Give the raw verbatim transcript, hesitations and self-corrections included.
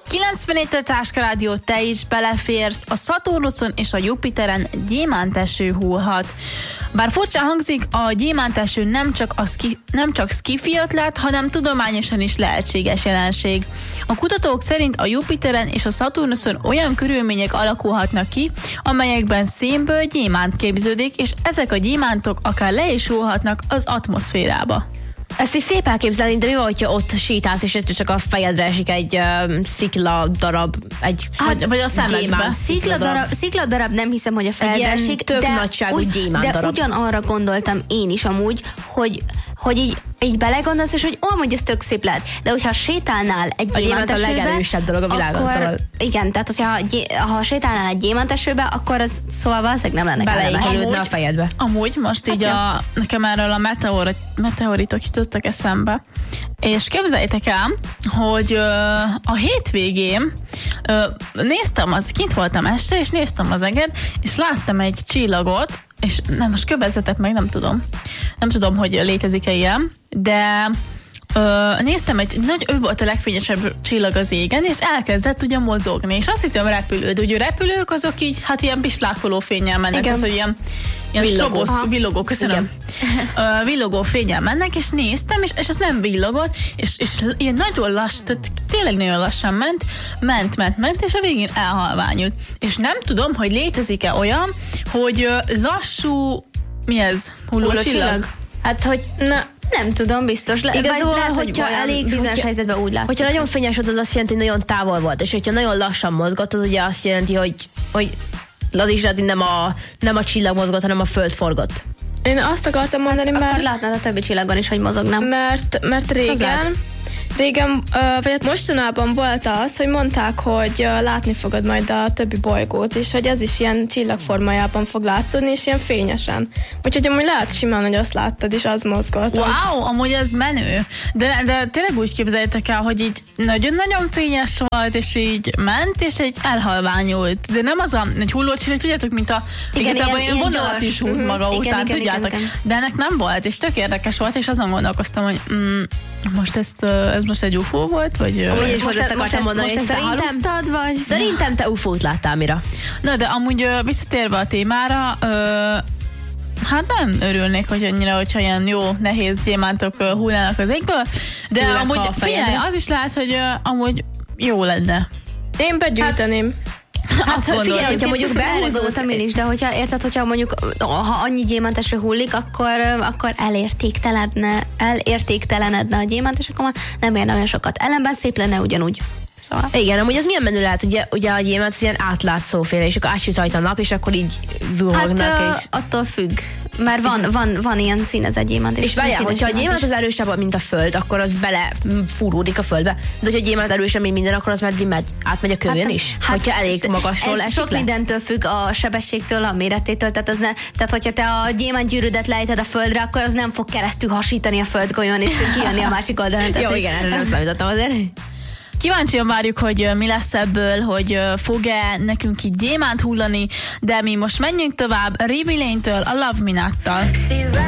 kilencvennégy Táska Rádió, te is beleférsz, a Szaturnuszon és a Jupiteren gyémánteső hullhat. Bár furcsán hangzik, a gyémánteső nem csak, a szki, nem csak skifi ötlet, hanem tudományosan is lehetséges jelenség. A kutatók szerint a Jupiteren és a Szaturnuszon olyan körülmények alakulhatnak ki, amelyekben szénből gyémánt képződik, és ezek a gyémántok akár le is hullhatnak az atmoszférába. Ezt is szép elképzelni, de mi van, hogyha ott sétálsz, és csak a fejedre esik egy uh, szikla darab, egy hát, vagy a szemedbe. Szikla darab, szikla darab nem hiszem, hogy a fejedre esik, tök de, nagyságú gyémánt de darab. ugyanarra gondoltam én is amúgy, hogy, hogy így, így belegondolsz, és hogy ó, hogy ez tök szép lehet. De hogyha sétálnál egy gyémántesőbe, a legerősebb dolog a világon, akkor, szóval. Igen, tehát hogyha ha sétálnál egy gyémántesőbe, akkor az szóval valószínűleg nem lenne beleékelődne a fejedbe. Amúgy most hát így ja. a, nekem erről a meteor, meteoritok jutottak eszembe. És képzeljétek el, hogy ö, a hétvégén ö, néztem, az, kint voltam este, és néztem az eget, és láttam egy csillagot, és nem, most kövezzetek meg, nem tudom. Nem tudom, hogy létezik-e ilyen, de ö, néztem egy, nagy, ő volt a legfényesebb csillag az égen, és elkezdett ugye mozogni, és azt hittem repülő, de ugye repülők azok így, hát ilyen pislákoló fénnyel mennek, az, hogy ilyen Ilyen villogó, strobos, villogó, köszönöm. Uh, villogó fényel mennek, és néztem, és, és az nem villogott, és, és ilyen nagyon lassan, tehát tényleg nagyon lassan ment, ment, ment, ment, és a végén elhalványult. És nem tudom, hogy létezik-e olyan, hogy uh, lassú, mi ez? Hullócsillag? Hát, hogy na, nem tudom, biztos. Le, Igazol, lehet, hogyha elég bizonyos hogyha, helyzetben úgy látszik. Hogyha nagyon fényes volt, az azt jelenti, hogy nagyon távol volt, és hogyha nagyon lassan mozgott, az ugye azt jelenti, hogy, hogy az is nem a, nem a csillag mozgott, hanem a föld forgott. Én azt akartam mondani, hát, mert... Akkor látnád a többi csillagon is, hogy mozognak. Mert, mert régen... Régen, vagy hát mostanában volt az, hogy mondták, hogy látni fogod majd a többi bolygót, és hogy ez is ilyen csillagformájában fog látszódni, és ilyen fényesen. Úgyhogy amúgy lehet simán, hogy azt láttad, és az mozgott. Wow, amúgy ez menő. De, de tényleg úgy képzeljétek el, hogy így nagyon-nagyon fényes volt, és így ment, és egy elhalványult. De nem az a, egy hullócsillag, tudjátok, mint a igen, igazából ilyen, ilyen ilyen vonalat gyors. is húz maga uh-huh. után, igen, tudjátok. igen, igen. De ennek nem volt, és tök érdekes volt, és azon gondolkoztam, hogy mm, most ezt, ez most egy ufó volt, vagy... Úgy is most ezt akartam mondani, hogy szerintem, vagy? Szerintem te ufót láttál, Mira. Na, de amúgy visszatérve a témára, ö, hát nem örülnék, hogy annyira, hogyha ilyen jó, nehéz gyémántok hullnának az égből, de Hullak amúgy figyelj, az is lehet, hogy uh, amúgy jó lenne. Én begyűjteném. Hát, Hát, hát figyelj, hogyha mondjuk behúzódtam én is, de hogyha érted, hogyha mondjuk ha annyi gyémántesre hullik, akkor, akkor elértéktelenedne, elértéktelenedne a gyémánt, és akkor nem érne olyan sokat. Ellenben szép lenne ugyanúgy. Szóval. Igen, amúgy az milyen menő lehet, ugye, ugye a gyémánt az ilyen átlátszóféle, és akkor ásít rajta a nap, és akkor így zuhognak. Hát és... attól függ. Mert van, van, van ilyen színezett gyémánt. És, és várjál, hogyha a gyémánt az erősebb, mint a föld, akkor az bele fúródik a földbe. De hogyha a gyémánt erősebb, mint minden, akkor az meddig megy, átmegy a kövön hát, is? Hát, hogyha elég magasról esik sok le? mindentől függ, a sebességtől, a méretétől. Tehát, az ne, tehát hogyha te a gyémánt gyűrűdet lejted a földre, akkor az nem fog keresztül hasítani a földgolyón, és kijönni a másik oldalon. Jó, igen, erre nem számítottam azért. Kíváncsian várjuk, hogy mi lesz ebből, hogy fog-e nekünk így gyémánt hullani, de mi most menjünk tovább Rivi Lane-től a Love Me Not-tal.